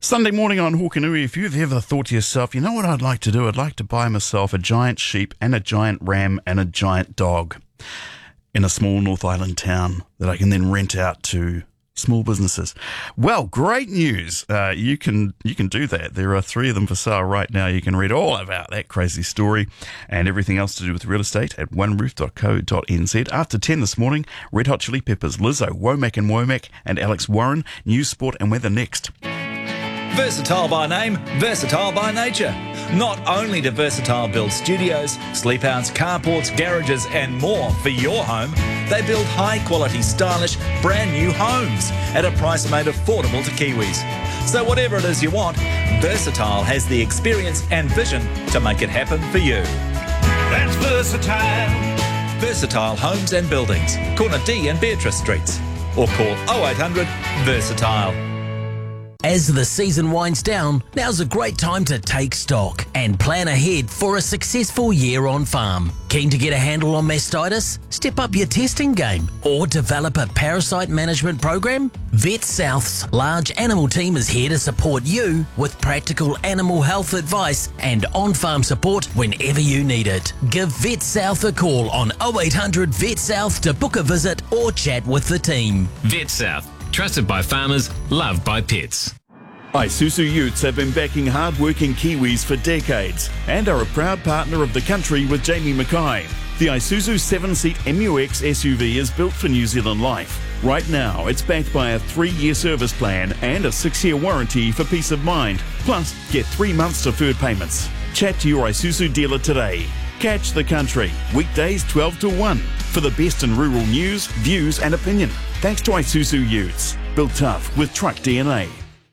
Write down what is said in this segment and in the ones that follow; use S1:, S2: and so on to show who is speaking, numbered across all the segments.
S1: Sunday morning on Hokanui, if you've ever thought to yourself, you know what I'd like to do? I'd like to buy myself a giant sheep and a giant ram and a giant dog in a small North Island town that I can then rent out to small businesses. Well, great news. You can do that. There are 3 of them for sale right now. You can read all about that crazy story and everything else to do with real estate at oneroof.co.nz. After 10 this morning, Red Hot Chili Peppers, Lizzo, Womack and Womack, and Alex Warren. News, sport and weather next.
S2: Versatile by name, versatile by nature. Not only do Versatile build studios, sleepouts, carports, garages and more for your home, they build high-quality, stylish, brand-new homes at a price made affordable to Kiwis. So whatever it is you want, Versatile has the experience and vision to make it happen for you.
S3: That's Versatile.
S2: Versatile Homes and Buildings, corner D and Beatrice Streets. Or call 0800 Versatile.
S4: As the season winds down, now's a great time to take stock and plan ahead for a successful year on farm. Keen to get a handle on mastitis? Step up your testing game or develop a parasite management program? Vet South's large animal team is here to support you with practical animal health advice and on-farm support whenever you need it. Give Vet South a call on 0800 Vet South to book a visit or chat with the team.
S5: Vet South. Trusted by farmers, loved by pets.
S1: Isuzu Utes have been backing hard-working Kiwis for decades and are a proud partner of the country with Jamie Mackay. The Isuzu 7-seat MUX SUV is built for New Zealand life. Right now, it's backed by a 3-year service plan and a 6-year warranty for peace of mind. Plus, get 3 months deferred payments. Chat to your Isuzu dealer today. Catch the country, weekdays 12 to 1, for the best in rural news, views and opinion. Thanks to Isuzu Utes, built tough with truck DNA.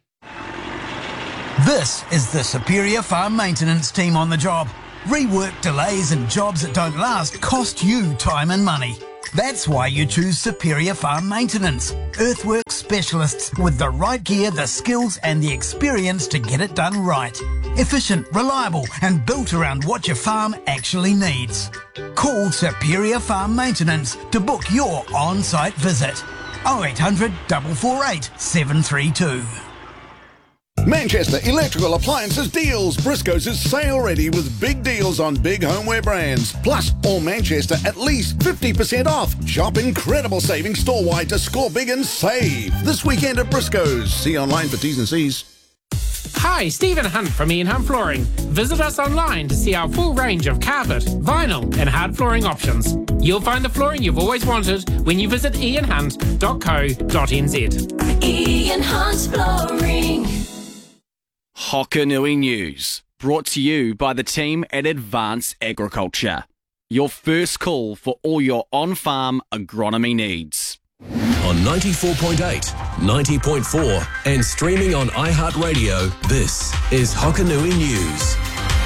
S6: This is the Superior Farm Maintenance team on the job. Rework, delays and jobs that don't last cost you time and money. That's why you choose Superior Farm Maintenance. Earthwork specialists with the right gear, the skills and the experience to get it done right. Efficient, reliable and built around what your farm actually needs. Call Superior Farm Maintenance to book your on-site visit. 0800 448 732.
S7: Manchester Electrical Appliances Deals. Briscoe's is sale ready with big deals on big homeware brands. Plus, all Manchester at least 50% off. Shop incredible savings store-wide to score big and save. This weekend at Briscoe's. See online for T's and C's.
S8: Hi, Stephen Hunt from Ian Hunt Flooring. Visit us online to see our full range of carpet, vinyl and hard flooring options. You'll find the flooring you've always wanted when you visit ianhunt.co.nz.
S9: Ian Hunt Flooring.
S10: Hokanui News, brought to you by the team at Advanced Agriculture. Your first call for all your on-farm agronomy needs.
S5: On 94.8, 90.4 and streaming on iHeartRadio, this is Hokanui News.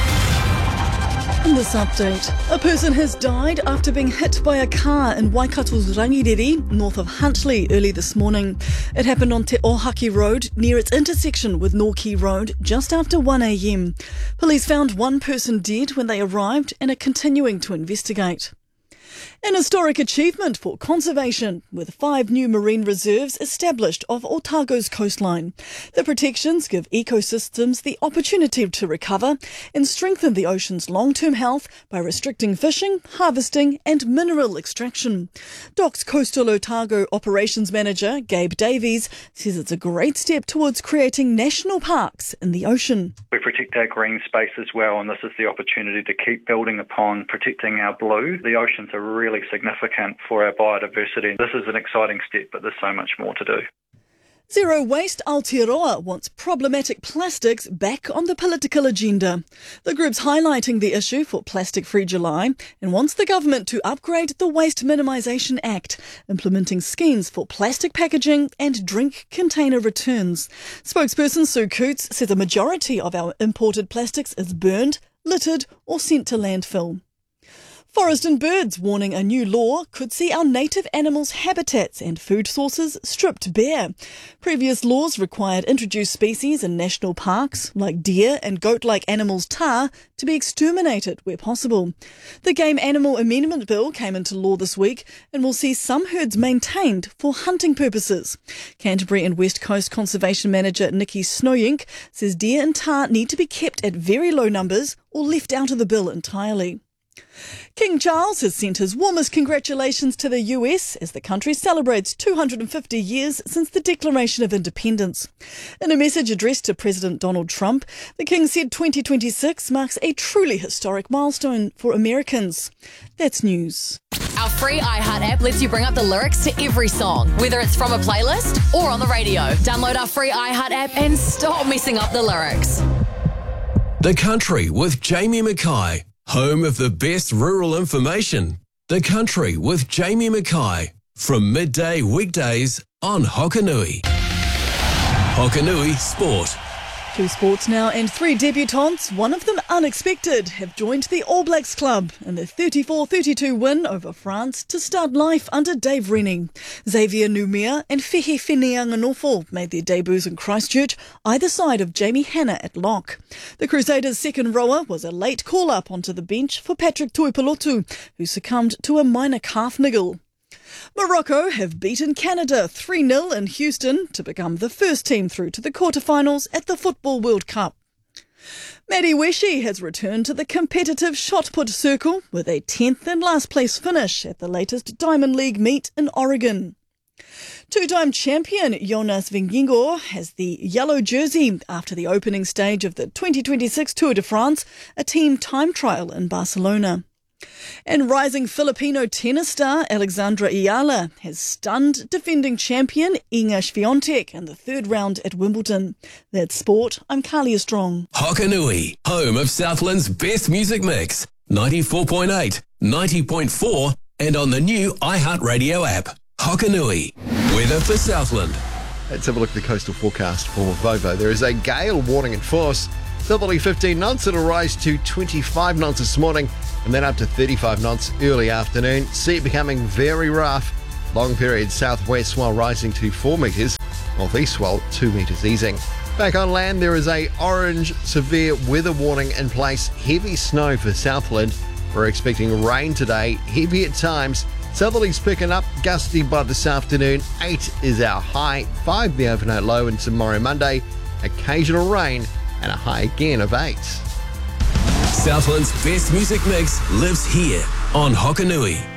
S11: In this update, a person has died after being hit by a car in Waikato's Rangiriri, north of Huntly, early this morning. It happened on Te Ohaki Road, near its intersection with Norquay Road, just after 1 a.m. Police found one person dead when they arrived and are continuing to investigate. An historic achievement for conservation, with 5 new marine reserves established off Otago's coastline. The protections give ecosystems the opportunity to recover and strengthen the ocean's long-term health by restricting fishing, harvesting and mineral extraction. DOC's Coastal Otago Operations Manager, Gabe Davies, says it's a great step towards creating national parks in the ocean.
S12: We protect our green space as well, and this is the opportunity to keep building upon protecting our blue. The oceans are really significant for our biodiversity. This is an exciting step, but there's so much more to do.
S11: Zero Waste Aotearoa wants problematic plastics back on the political agenda. The group's highlighting the issue for Plastic Free July and wants the government to upgrade the Waste Minimisation Act, implementing schemes for plastic packaging and drink container returns. Spokesperson Sue Coots says a majority of our imported plastics is burned, littered or sent to landfill. Forest and Birds warning a new law could see our native animals' habitats and food sources stripped bare. Previous laws required introduced species in national parks, like deer and goat-like animals tahr, to be exterminated where possible. The Game Animal Amendment Bill came into law this week and will see some herds maintained for hunting purposes. Canterbury and West Coast Conservation Manager Nikki Snowink says deer and tahr need to be kept at very low numbers or left out of the bill entirely. King Charles has sent his warmest congratulations to the US as the country celebrates 250 years since the Declaration of Independence. In a message addressed to President Donald Trump, the King said 2026 marks a truly historic milestone for Americans. That's news.
S13: Our free iHeart app lets you bring up the lyrics to every song, whether it's from a playlist or on the radio. Download our free iHeart app and stop messing up the lyrics.
S14: The Country with Jamie Mackay. Home of the best rural information. The Country with Jamie Mackay. From midday weekdays on Hokanui. Hokanui Sport.
S11: 2 sports now and 3 debutants, one of them unexpected, have joined the All Blacks club in the 34-32 win over France to start life under Dave Rennie. Xavier Numia and Fehe Whineanganofo made their debuts in Christchurch, either side of Jamie Hanna at lock. The Crusaders' second rower was a late call-up onto the bench for Patrick Tuipulotu, who succumbed to a minor calf niggle. Morocco have beaten Canada 3-0 in Houston to become the first team through to the quarterfinals at the Football World Cup. Maddie Weshi has returned to the competitive shot put circle with a 10th and last place finish at the latest Diamond League meet in Oregon. Two-time champion Jonas Vingegaard has the yellow jersey after the opening stage of the 2026 Tour de France, a team time trial in Barcelona. And rising Filipino tennis star Alexandra Ayala has stunned defending champion Iga Swiatek in the third round at Wimbledon. That's sport. I'm Kalia Strong.
S14: Hokanui, home of Southland's best music mix. 94.8, 90.4 and on the new iHeartRadio app. Hokanui, weather for Southland.
S15: Let's have a look at the coastal forecast for Vovo. There is a gale warning in force. Southerly 15 knots, it'll rise to 25 knots this morning and then up to 35 knots early afternoon. Sea becoming very rough. Long period southwest swell rising to 4 metres. Northeast swell 2 metres easing. Back on land, there is a orange severe weather warning in place. Heavy snow for Southland. We're expecting rain today, heavy at times. Southerlies picking up, gusty by this afternoon. 8 is our high, 5 the overnight low, and tomorrow Monday, occasional rain and a high again of 8.
S14: Southland's best music mix lives here on Hokanui.